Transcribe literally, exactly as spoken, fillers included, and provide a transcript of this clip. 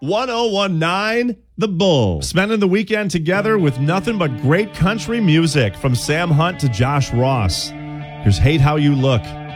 ten nineteen The Bull. Spending the weekend together with nothing but great country music from Sam Hunt to Josh Ross. Here's Hate How You Look.